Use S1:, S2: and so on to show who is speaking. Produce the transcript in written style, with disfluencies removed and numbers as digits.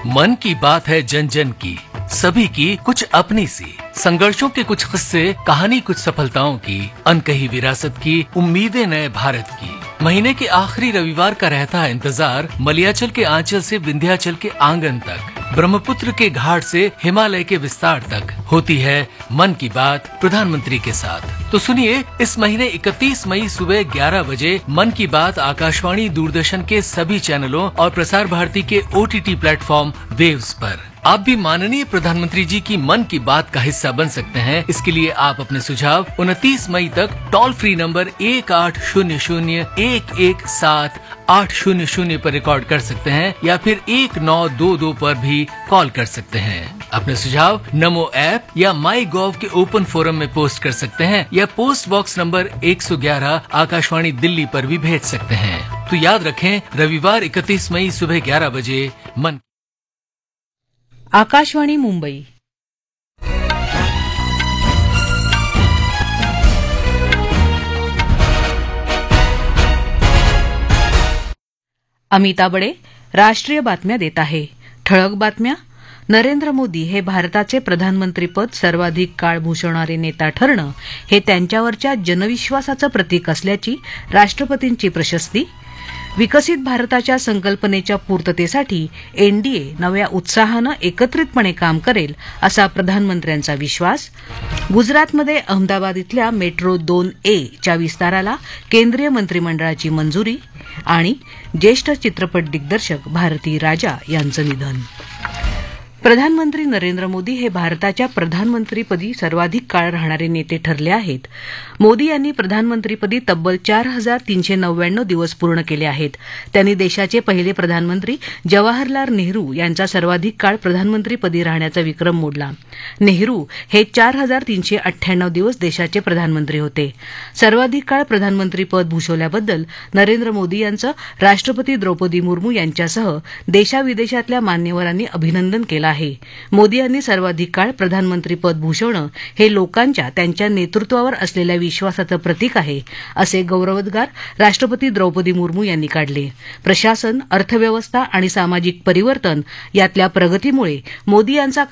S1: मन की बात है जन जन की, सभी की कुछ अपनी सी, संघर्षों के कुछ किस्से, कहानी कुछ सफलताओं की, अनकही विरासत की, उम्मीदें नए भारत की। महीने के आखिरी रविवार का रहता है इंतजार, मलयाचल के आंचल से विंध्याचल के आंगन तक, ब्रह्मपुत्र के घाट से हिमालय के विस्तार तक होती है मन की बात प्रधानमंत्री के साथ। तो सुनिए, इस महीने 31 मई सुबह 11 बजे मन की बात आकाशवाणी, दूरदर्शन के सभी चैनलों और प्रसार भारती के OTT प्लेटफॉर्म वेव्स पर। आप भी माननीय प्रधानमंत्री जी की मन की बात का हिस्सा बन सकते हैं। इसके लिए आप अपने सुझाव 29 मई तक टोल फ्री नंबर 1800-117-800 पर रिकॉर्ड कर सकते हैं या फिर 1922 पर भी कॉल कर सकते हैं। अपने सुझाव नमो ऐप या माई गॉव के ओपन फोरम में पोस्ट कर सकते हैं या post box number 111 Akashvani Delhi पर भी भेज सकते हैं। तो याद रखें, रविवार 31 मई सुबह 11 बजे मन।
S2: आकाशवाणी मुंबई। अमिता बडे राष्ट्रीय बातम्या देत आहे। ठळक बातम्या. नरेंद्र मोदी हे भारताचे प्रधानमंत्रीपद सर्वाधिक काळ भूषवणारे नेता ठरणं हे त्यांच्यावरच्या जनविश्वासाचं प्रतीक असल्याची राष्ट्रपतींची प्रशस्ती. विकसित भारताच्या संकल्पनेच्या पूर्ततेसाठी एनडीए नव्या उत्साहानं एकत्रितपणे काम करेल असा प्रधानमंत्र्यांचा विश्वास. गुजरातमध्ये अहमदाबाद इथल्या मेट्रो 2A च्या विस्ताराला केंद्रीय मंत्रिमंडळाची मंजुरी. आणि ज्येष्ठ चित्रपट दिग्दर्शक भारती राजा यांचं निधन. प्रधानमंत्री नरेंद्र मोदी हे भारताच्या प्रधानमंत्रीपदी सर्वाधिक काळ राहणारे नेते ठरले आहेत. मोदी यांनी प्रधानमंत्रीपदी तब्बल 4399 दिवस पूर्ण केले आहेत. त्यांनी देशाचे पहिले प्रधानमंत्री जवाहरलाल नेहरू यांचा सर्वाधिक काळ प्रधानमंत्रीपदी राहण्याचा विक्रम मोडला. नेहरू हे 4398 दिवस देशाचे प्रधानमंत्री होते. सर्वाधिक काळ प्रधानमंत्रीपद भूषवल्याबद्दल नरेंद्र मोदी यांचं राष्ट्रपती द्रौपदी मुर्मू यांच्यासह देशाविदेशातल्या मान्यवरांनी अभिनंदन केलं आहे. मोदी यांनी सर्वाधिक काळ प्रधानमंत्रीपद भूषवणं हे लोकांच्या त्यांच्या नेतृत्वावर असलेल्या विश्वासाचं प्रतीक आहे, असे गौरवोद्गार राष्ट्रपती द्रौपदी मुर्मू यांनी काढले. प्रशासन, अर्थव्यवस्था आणि सामाजिक परिवर्तन यातल्या प्रगतीमुळे मोदी यांचा